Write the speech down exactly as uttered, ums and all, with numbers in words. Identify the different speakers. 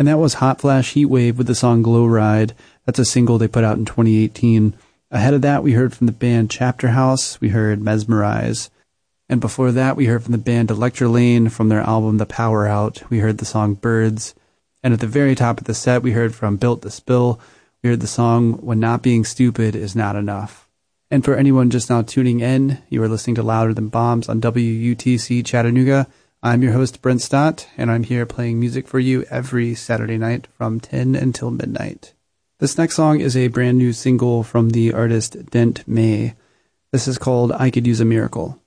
Speaker 1: And that was Hot Flash Heatwave with the song Glow Ride. That's a single they put out in twenty eighteen. Ahead of that, we heard from the band Chapter House. We heard Mesmerize. And before that, we heard from the band Electrolane from their album The Power Out. We heard the song Birds. And at the very top of the set, we heard from Built to Spill. We heard the song When Not Being Stupid Is Not Enough. And for anyone just now tuning in, you are listening to Louder Than Bombs on W U T C Chattanooga. I'm your host, Brent Stott, and I'm here playing music for you every Saturday night from ten until midnight. This next song is a brand new single from the artist Dent May. This is called I Could Use a Miracle.